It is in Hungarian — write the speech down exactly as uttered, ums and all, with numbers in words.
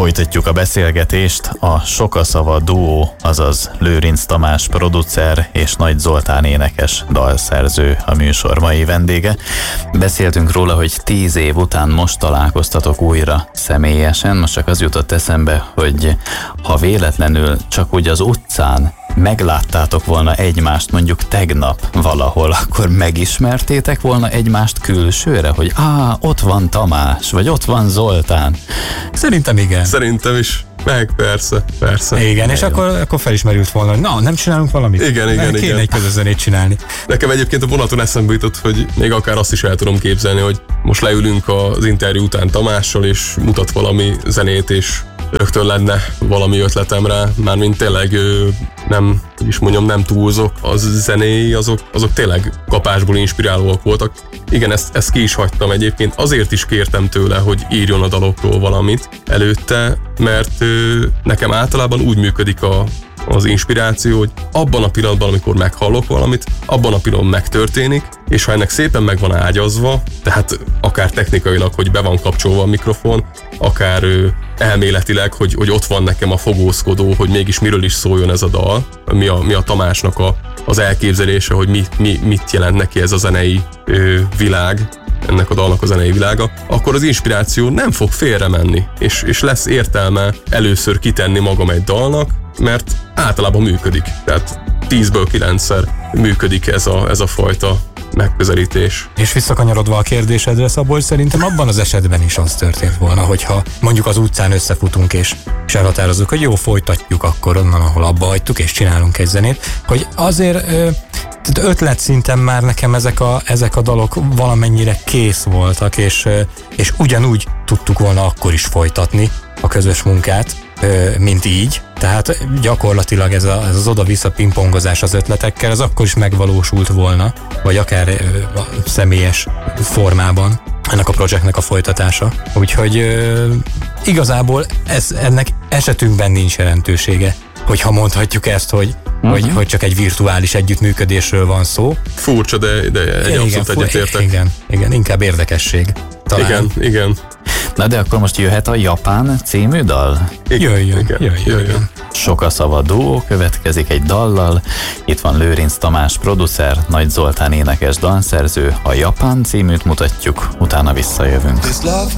Folytatjuk a beszélgetést. A Sokaszava duó, azaz Lőrinc Tamás producer és Nagy Zoltán énekes dalszerző a műsor mai vendége. Beszéltünk róla, hogy tíz év után most találkoztatok újra személyesen. Most csak az jutott eszembe, hogy ha véletlenül csak úgy az utcán megláttátok volna egymást mondjuk tegnap valahol, akkor megismertétek volna egymást külsőre, hogy á, ott van Tamás, vagy ott van Zoltán? Szerintem igen. Szerintem is. Meg, persze, persze. Igen, és akkor, akkor felismerült volna, hogy na, nem csinálunk valamit? Igen, igen, kéne igen. egy közös zenét csinálni. Nekem egyébként a vonaton eszembe jutott, hogy még akár azt is el tudom képzelni, hogy most leülünk az interjú után Tamással, és mutat valami zenét, és rögtön lenne valami ötletem rá, mármint tényleg nem, hogy is mondjam, nem túlzok, az zenéi, azok, azok tényleg kapásból inspirálóak voltak. Igen, ezt, ezt ki is hagytam egyébként, azért is kértem tőle, hogy írjon a dalokról valamit előtte, mert ö, nekem általában úgy működik a, az inspiráció, hogy abban a pillanatban, amikor meghallok valamit, abban a pillanatban megtörténik, és ha ennek szépen meg van ágyazva, tehát akár technikailag, hogy be van kapcsolva a mikrofon, akár ö, elméletileg, hogy, hogy ott van nekem a fogózkodó, hogy mégis miről is szóljon ez a dal, mi a, mi a Tamásnak a, az elképzelése, hogy mi, mi, mit jelent neki ez a zenei ö, világ, ennek a dalnak a zenei világa, akkor az inspiráció nem fog félre menni, és, és lesz értelme először kitenni magam egy dalnak, mert általában működik. Tehát tízből kilencszer működik ez a, ez a fajta megközelítés. És visszakanyarodva a kérdésedre, Szabolcs, szerintem abban az esetben is az történt volna, hogyha mondjuk az utcán összefutunk és, és elhatározzuk, hogy jó, folytatjuk akkor onnan, ahol abba hagytuk, és csinálunk egy zenét, hogy azért ö, ötlet szinten már nekem ezek a, ezek a dalok valamennyire kész voltak, és, ö, és ugyanúgy tudtuk volna akkor is folytatni a közös munkát, ö, mint így. Tehát gyakorlatilag ez, a, ez az oda-vissza pingpongozás az ötletekkel, az akkor is megvalósult volna, vagy akár ö, a személyes formában ennek a projektnek a folytatása. Úgyhogy ö, igazából ez, ennek esetünkben nincs jelentősége, hogyha mondhatjuk ezt, hogy, uh-huh. hogy, hogy csak egy virtuális együttműködésről van szó. Furcsa, de, de egy igen, abszolút egyetértek. Igen, igen, inkább érdekesség. Talán. Igen, igen. Na de akkor most jöhet a Japán című dal? Igen, jöjjön, igen, jöjjön, jöjjön. jöjjön. Sokaszava duó következik egy dallal. Itt van Lőrinc Tamás producer, Nagy Zoltán énekes dalszerző. A Japán címűt mutatjuk, utána visszajövünk. This love